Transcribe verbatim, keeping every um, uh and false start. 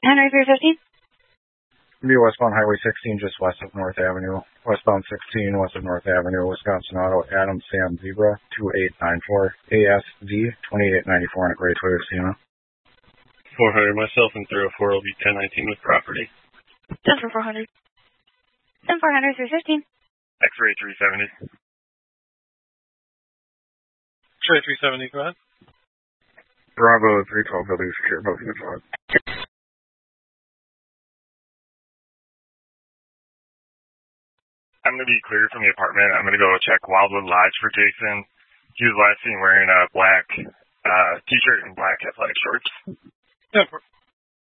Henry three fifteen. Be westbound Highway sixteen, just west of North Avenue. Westbound sixteen, west of North Avenue, Wisconsin Auto, Adam Sam Zebra, two eight nine four, A S V twenty-eight ninety-four on a gray Toyota Sienna. four hundred, myself and three oh four will be ten nineteen with property. ten for four hundred. ten four hundred, three fifteen. X-ray three seventy. X-ray three seventy, go ahead. Bravo three twelve, building secure, both units log. I'm going to be clear from the apartment. I'm going to go check Wildwood Lodge for Jason. He was last seen wearing a black uh, t-shirt and black athletic shorts. ten four.